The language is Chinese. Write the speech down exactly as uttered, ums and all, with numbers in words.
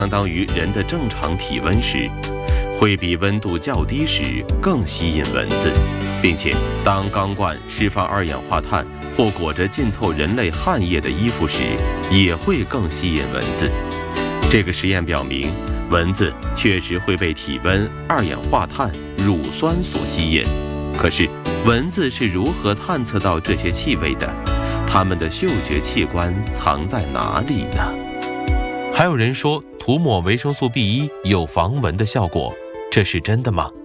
相当于人的正常体温时，会比温度较低时更吸引蚊子，并且当钢罐释放二氧化碳或裹着浸透人类汗液的衣服时，也会更吸引蚊子。这个实验表明，蚊子确实会被体温、二氧化碳、乳酸所吸引。可是，蚊子是如何探测到这些气味的？它们的嗅觉器官藏在哪里呢？还有人说涂抹维生素 B 一 有防蚊的效果，这是真的吗？